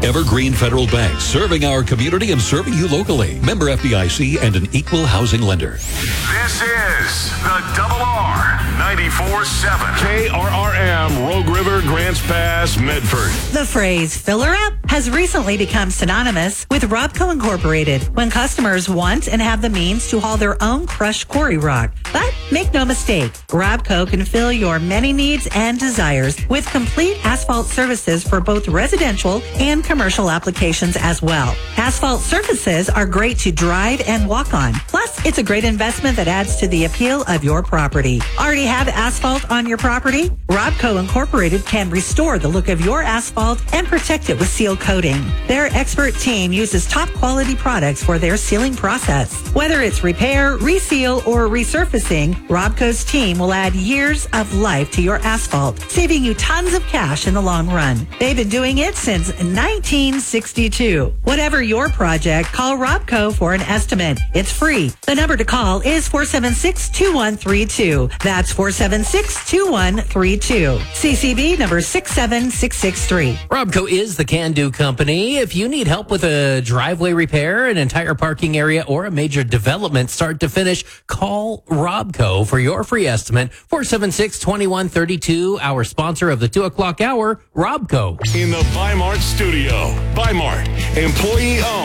Evergreen Federal Bank, serving our community and serving you locally. Member FDIC and an equal housing lender. This is the Double R 94.7 KRRM, Rogue River, Grants Pass, Medford. The phrase filler up has recently become synonymous with Robco Incorporated when customers want and have the means to haul their own crushed quarry rock. But make no mistake, Robco can fill your many needs and desires with complete asphalt services for both residential and commercial applications as well. Asphalt surfaces are great to drive and walk on. Plus, it's a great investment that adds to the appeal of your property. Already have asphalt on your property? Robco Incorporated can restore the look of your asphalt and protect it with seal coating. Their expert team uses top quality products for their sealing process. Whether it's repair, reseal, or resurfacing, Robco's team will add years of life to your asphalt, saving you tons of cash in the long run. They've been doing it since 1962. Whatever your project, call Robco for an estimate. It's free. The number to call is 476-2132. That's 476-2132. CCB number 67663. Robco is the can-do company. If you need help with a driveway repair, an entire parking area, or a major development start to finish, call Robco for your free estimate. 476-2132. Our sponsor of the 2 o'clock hour, Robco. In the Bimart studio. Bimart, employee owned.